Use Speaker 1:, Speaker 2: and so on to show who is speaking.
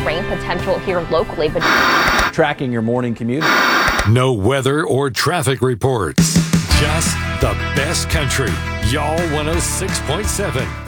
Speaker 1: rain potential here locally. But
Speaker 2: tracking your morning commute.
Speaker 3: No weather or traffic reports. Just the best country. Y'all 106.7.